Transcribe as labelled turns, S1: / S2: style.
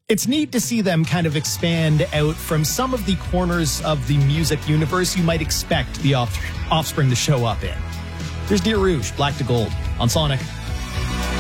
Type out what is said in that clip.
S1: It's neat to see them kind of expand out from some of the corners of the music universe you might expect the Offspring to show up in. Here's Dear Rouge, Black to Gold on Sonic.